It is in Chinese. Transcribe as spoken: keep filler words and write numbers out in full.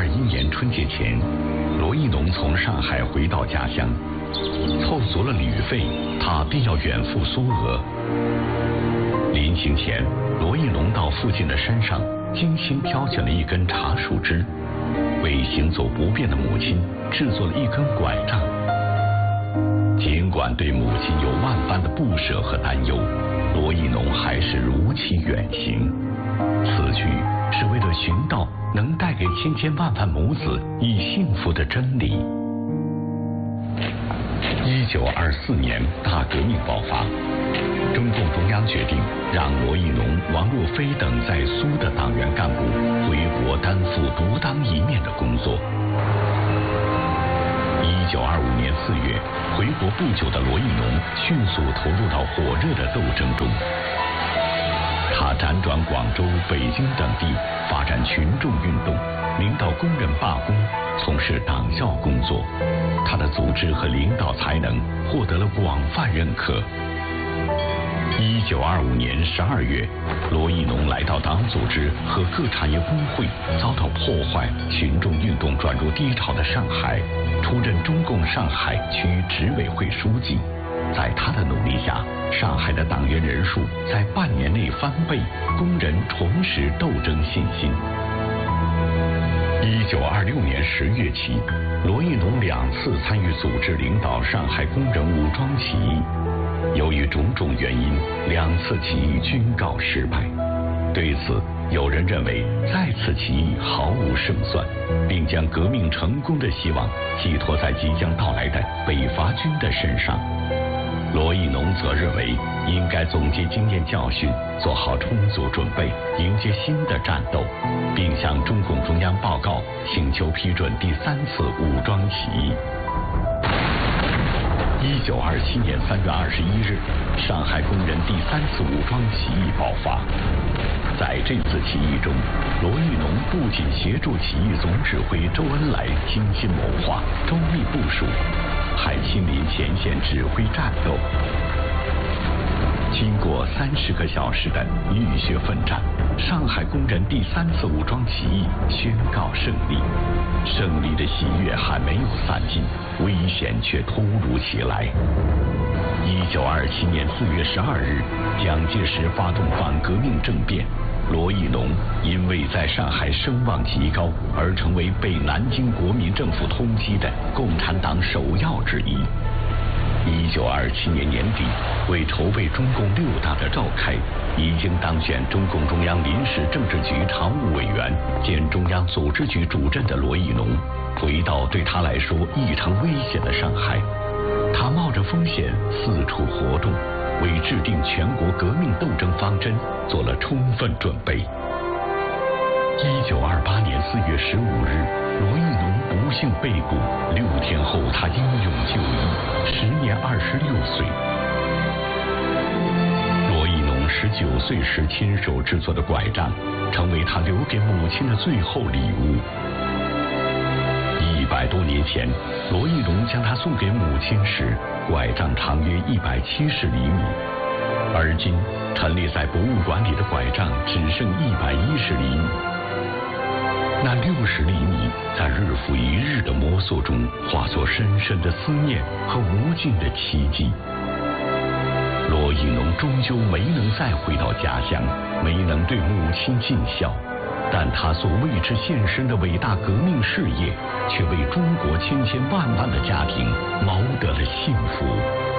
二一年春节前，罗亦农从上海回到家乡，凑足了旅费，他便要远赴苏俄。临行前，罗亦农到附近的山上精心挑选了一根茶树枝，为行走不便的母亲制作了一根拐杖。尽管对母亲有万般的不舍和担忧，罗亦农还是如期远行。此举是为了寻到能带给千千万万母子以幸福的真理。一九二四年，大革命爆发，中共中央决定让罗亦农、王若飞等在苏的党员干部回国担负独当一面的工作。一九二五年四月，回国不久的罗亦农迅速投入到火热的斗争中。他辗转广州、北京等地，发展群众运动，领导工人罢工，从事党校工作。他的组织和领导才能获得了广泛认可。一九二五年十二月，罗亦农来到党组织和各产业工会遭到破坏，群众运动转入低潮的上海，出任中共上海区执委会书记。在他的努力下，上海的党员人数在半年内翻倍，工人重拾斗争信心。一九二六年十月起，罗亦农两次参与组织领导上海工人武装起义，由于种种原因，两次起义均告失败。对此，有人认为再次起义毫无胜算，并将革命成功的希望寄托在即将到来的北伐军的身上。罗亦农则认为应该总结经验教训，做好充足准备，迎接新的战斗，并向中共中央报告，请求批准第三次武装起义。一九二七年三月二十一日，上海工人第三次武装起义爆发。在这次起义中，罗亦农不仅协助起义总指挥周恩来精心谋划、周密部署，还亲临前线指挥战斗。经过三十个小时的浴血奋战，上海工人第三次武装起义宣告胜利。胜利的喜悦还没有散尽，危险却突如其来。一九二七年四月十二日，蒋介石发动反革命政变，罗亦农因为在上海声望极高，而成为被南京国民政府通缉的共产党首要之一。一九二七年年底，为筹备中共六大的召开，已经当选中共中央临时政治局常务委员兼中央组织局主任的罗亦农，回到对他来说异常危险的上海。他冒着风险四处活动，为制定全国革命斗争方针做了充分准备。一九二八年四月十五日，罗亦农不幸被捕，六天后他英勇就义，时年二十六岁。罗亦农十九岁时亲手制作的拐杖，成为他留给母亲的最后礼物。一百多年前，罗亦农将它送给母亲时，拐杖长约一百七十厘米，而今陈列在博物馆里的拐杖只剩一百一十厘米。那六十厘米在日复一日的摸索中，化作深深的思念和无尽的奇迹。罗亦农终究没能再回到家乡，没能对母亲尽孝，但他所为之献身的伟大革命事业，却为中国千千万万的家庭谋得了幸福。